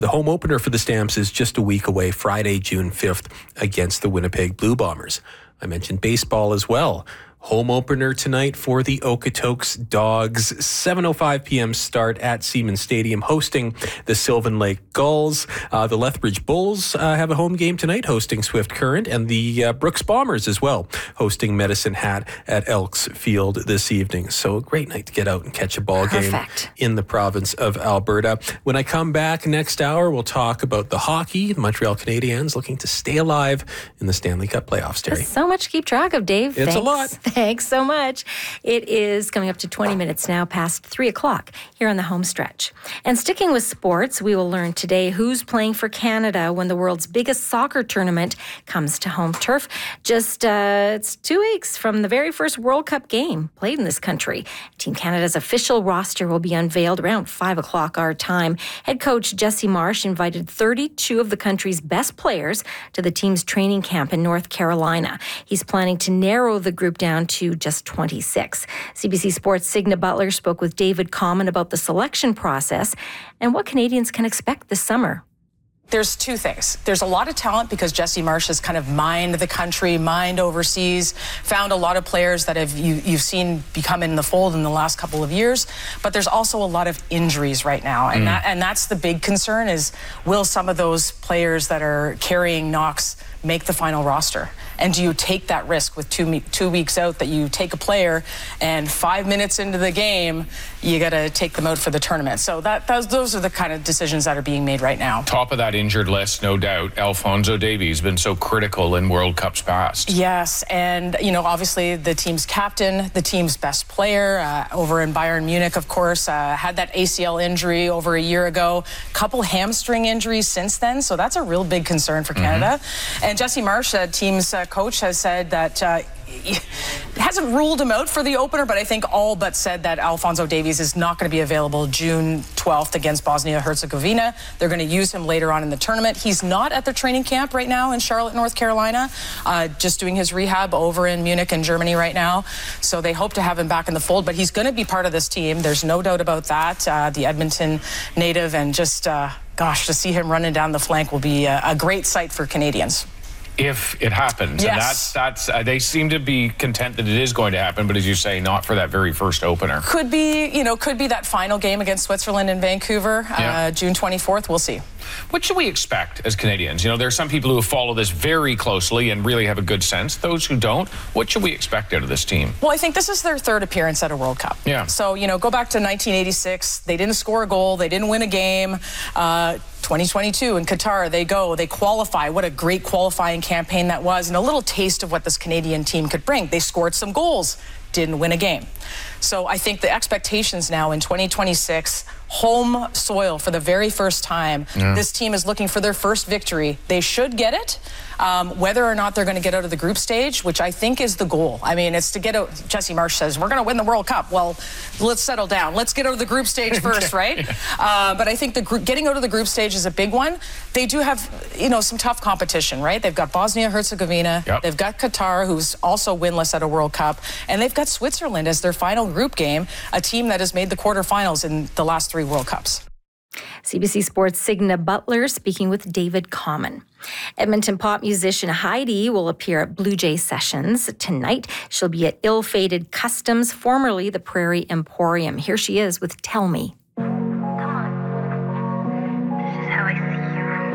The home opener for the Stamps is just a week away, Friday, June 5th, against the Winnipeg Blue Bombers. I mentioned baseball as well. Home opener tonight for the Okotoks Dogs. 7:05 p.m. start at Siemens Stadium, hosting the Sylvan Lake Gulls. The Lethbridge Bulls have a home game tonight, hosting Swift Current, and the Brooks Bombers as well, hosting Medicine Hat at Elks Field this evening. So a great night to get out and catch a ball game in the province of Alberta. When I come back next hour, we'll talk about the hockey. The Montreal Canadiens looking to stay alive in the Stanley Cup playoffs, Terry. There's so much to keep track of, Dave. It's a lot. Thanks so much. It is coming up to 20 minutes now past 3 o'clock here on the home stretch. And sticking with sports, we will learn today who's playing for Canada when the world's biggest soccer tournament comes to home turf. It's 2 weeks from the very first World Cup game played in this country. Team Canada's official roster will be unveiled around 5 o'clock our time. Head coach Jesse Marsh invited 32 of the country's best players to the team's training camp in North Carolina. He's planning to narrow the group down to just 26. CBC Sports' Signa Butler spoke with David Common about the selection process and what Canadians can expect this summer. There's two things. There's a lot of talent because Jesse Marsh has kind of mined the country, mined overseas, found a lot of players that you've seen become in the fold in the last couple of years. But there's also a lot of injuries right now. And that's the big concern is, will some of those players that are carrying knocks make the final roster? And do you take that risk with 2 weeks out that you take a player and 5 minutes into the game, you got to take them out for the tournament? So those are the kind of decisions that are being made right now. Top of that injured list, no doubt, Alphonso Davies been so critical in World Cups past. Yes, and obviously the team's captain, the team's best player over in Bayern Munich, of course, had that ACL injury over a year ago, couple hamstring injuries since then, so that's a real big concern for Canada. And Jesse Marsh, team's coach, has said that he hasn't ruled him out for the opener, but I think all but said that Alphonso Davies is not going to be available June 12th against Bosnia-Herzegovina. They're going to use him later on in the tournament. He's not at the training camp right now in Charlotte, North Carolina, just doing his rehab over in Munich in Germany right now. So they hope to have him back in the fold, but he's going to be part of this team. There's no doubt about that. The Edmonton native, and just, to see him running down the flank will be a great sight for Canadians. If it happens. Yes. And that's they seem to be content that it is going to happen, but as you say, not for that very first opener. Could be that final game against Switzerland in Vancouver, June 24th. We'll see. What should we expect as Canadians? There are some people who follow this very closely and really have a good sense. Those who don't, what should we expect out of this team? Well, I think this is their third appearance at a World Cup. Yeah. So, go back to 1986. They didn't score a goal. They didn't win a game. 2022 in Qatar, they qualify. What a great qualifying campaign that was, and a little taste of what this Canadian team could bring. They scored some goals, didn't win a game. So I think the expectations now in 2026, home soil for the very first time. This team is looking for their first victory. They should get it. Whether or not they're going to get out of the group stage, which I think is the goal. I mean, it's to get out. Jesse Marsh says, we're going to win the World Cup. Well, let's settle down. Let's get out of the group stage first, right? But I think getting out of the group stage is a big one. They do have, some tough competition, right? They've got Bosnia-Herzegovina. Yep. They've got Qatar, who's also winless at a World Cup. And they've got Switzerland as their final group game, a team that has made the quarterfinals in the last 3 World Cups. CBC Sports' Signa Butler speaking with David Common. Edmonton pop musician Heidi will appear at Blue Jay Sessions tonight. She'll be at Ill Fated Customs, formerly the Prairie Emporium. Here she is with Tell Me.